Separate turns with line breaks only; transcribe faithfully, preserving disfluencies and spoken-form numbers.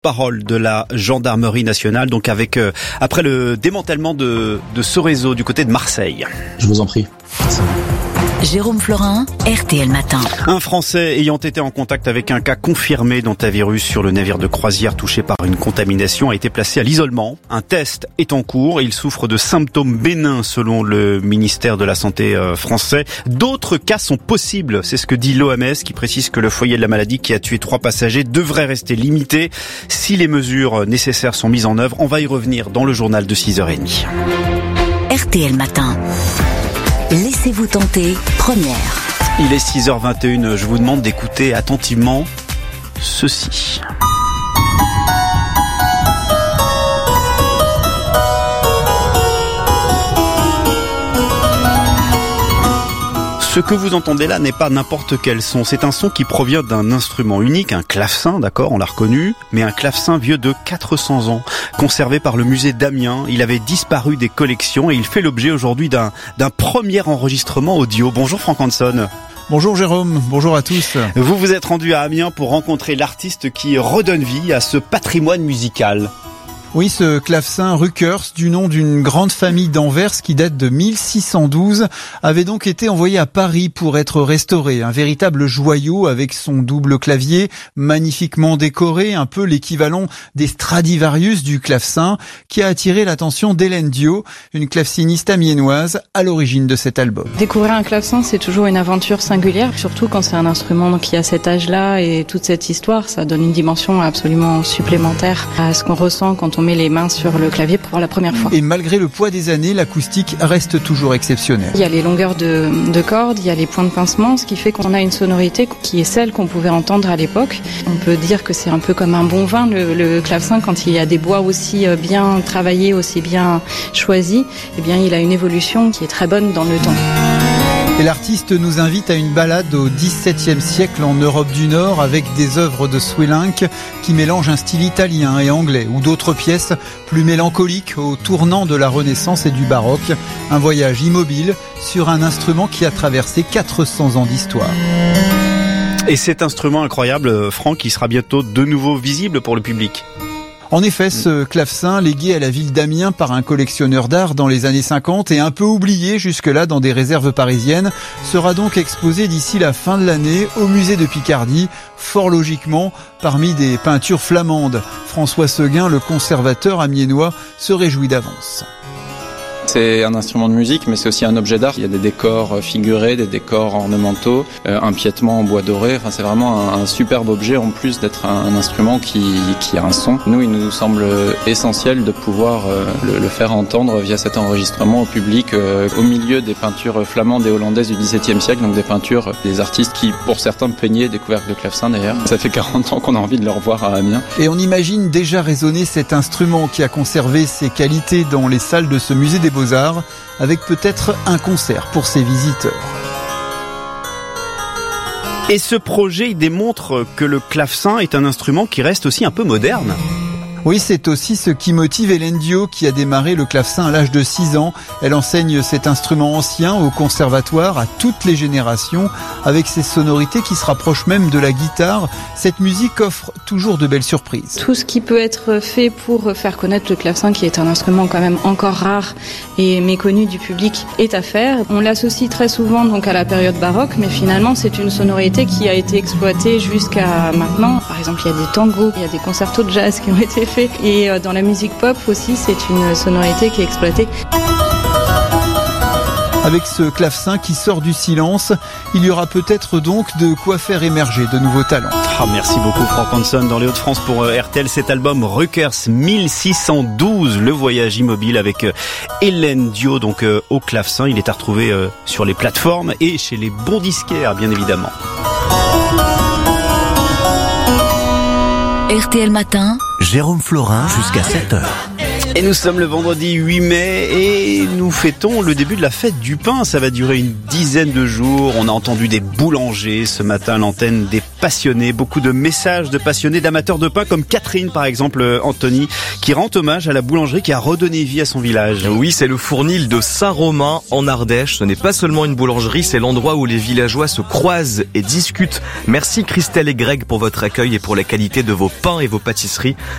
Parole de la gendarmerie nationale, donc avec euh, après le démantèlement de, de ce réseau du côté de Marseille.
Je vous en prie.
Jérôme Florin, R T L Matin.
Un Français ayant été en contact avec un cas confirmé d'un virus sur le navire de croisière touché par une contamination a été placé à l'isolement. Un test est en cours et il souffre de symptômes bénins selon le ministère de la Santé français. D'autres cas sont possibles, c'est ce que dit l'O M S qui précise que le foyer de la maladie qui a tué trois passagers devrait rester limité si les mesures nécessaires sont mises en œuvre. On va y revenir dans le journal de six heures trente.
R T L Matin. Laissez-vous tenter, première.
Il est six heures vingt et une, je vous demande d'écouter attentivement ceci. Ce que vous entendez là n'est pas n'importe quel son, c'est un son qui provient d'un instrument unique, un clavecin, d'accord, on l'a reconnu, mais un clavecin vieux de quatre cents ans, conservé par le musée d'Amiens. Il avait disparu des collections et il fait l'objet aujourd'hui d'un, d'un premier enregistrement audio. Bonjour Franck Hanson.
Bonjour Jérôme, bonjour à tous.
Vous vous êtes rendu à Amiens pour rencontrer l'artiste qui redonne vie à ce patrimoine musical.
Oui, ce clavecin Ruckers, du nom d'une grande famille d'Anvers qui date de mille six cent douze, avait donc été envoyé à Paris pour être restauré. Un véritable joyau avec son double clavier, magnifiquement décoré, un peu l'équivalent des Stradivarius du clavecin, qui a attiré l'attention d'Hélène Dio, une claveciniste amiénoise à l'origine de cet album.
Découvrir un clavecin, c'est toujours une aventure singulière, surtout quand c'est un instrument qui a cet âge-là et toute cette histoire, ça donne une dimension absolument supplémentaire à ce qu'on ressent quand on On met les mains sur le clavier pour la première fois.
Et malgré le poids des années, l'acoustique reste toujours exceptionnelle.
Il y a les longueurs de, de cordes, il y a les points de pincement, ce qui fait qu'on a une sonorité qui est celle qu'on pouvait entendre à l'époque. On peut dire que c'est un peu comme un bon vin, le, le clavecin, quand il y a des bois aussi bien travaillés, aussi bien choisis, eh bien il a une évolution qui est très bonne dans le temps.
Et l'artiste nous invite à une balade au dix-septième siècle en Europe du Nord avec des œuvres de Swellinck qui mélangent un style italien et anglais ou d'autres pièces plus mélancoliques au tournant de la Renaissance et du baroque. Un voyage immobile sur un instrument qui a traversé quatre cents ans d'histoire.
Et cet instrument incroyable, Franck, qui sera bientôt de nouveau visible pour le public.
En effet, ce clavecin, légué à la ville d'Amiens par un collectionneur d'art dans les années cinquante et un peu oublié jusque-là dans des réserves parisiennes, sera donc exposé d'ici la fin de l'année au musée de Picardie, fort logiquement parmi des peintures flamandes. François Seguin, le conservateur amiénois, se réjouit d'avance.
C'est un instrument de musique, mais c'est aussi un objet d'art. Il y a des décors figurés, des décors ornementaux, euh, un piétement en bois doré. Enfin, c'est vraiment un, un superbe objet en plus d'être un, un instrument qui, qui a un son. Nous, il nous semble essentiel de pouvoir euh, le, le faire entendre via cet enregistrement au public euh, au milieu des peintures flamandes et hollandaises du dix-septième siècle, donc des peintures des artistes qui, pour certains, peignaient des couvercles de clavecin d'ailleurs. Ça fait quarante ans qu'on a envie de le revoir à Amiens.
Et on imagine déjà résonner cet instrument qui a conservé ses qualités dans les salles de ce musée des Beaux-Arts, avec peut-être un concert pour ses visiteurs.
Et ce projet, il démontre que le clavecin est un instrument qui reste aussi un peu moderne.
Oui, c'est aussi ce qui motive Hélène Dio qui a démarré le clavecin à l'âge de six ans. Elle enseigne cet instrument ancien au conservatoire à toutes les générations avec ses sonorités qui se rapprochent même de la guitare. Cette musique offre toujours de belles surprises.
Tout ce qui peut être fait pour faire connaître le clavecin, qui est un instrument quand même encore rare et méconnu du public, est à faire. On l'associe très souvent donc à la période baroque, mais finalement c'est une sonorité qui a été exploitée jusqu'à maintenant. Par exemple, il y a des tangos, il y a des concertos de jazz qui ont été faits. Et dans la musique pop aussi, c'est une sonorité qui est exploitée.
Avec ce clavecin qui sort du silence, il y aura peut-être donc de quoi faire émerger de nouveaux talents.
Ah, merci beaucoup Franck Hanson dans les Hauts-de-France pour R T L. Cet album Ruckers mille six cent douze, le voyage immobile avec Hélène Dio donc euh, au clavecin. Il est à retrouver euh, sur les plateformes et chez les bons disquaires bien évidemment.
R T L Matin,
Jérôme Florin jusqu'à sept heures.
Et nous sommes le vendredi huit mai et nous fêtons le début de la fête du pain. Ça va durer une dizaine de jours. On a entendu des boulangers ce matin à l'antenne, des passionnés, beaucoup de messages de passionnés, d'amateurs de pain comme Catherine par exemple, Anthony, qui rend hommage à la boulangerie qui a redonné vie à son village.
Oui, c'est le Fournil de Saint-Romain en Ardèche. Ce n'est pas seulement une boulangerie, c'est l'endroit où les villageois se croisent et discutent. Merci Christelle et Greg pour votre accueil et pour la qualité de vos pains et vos pâtisseries.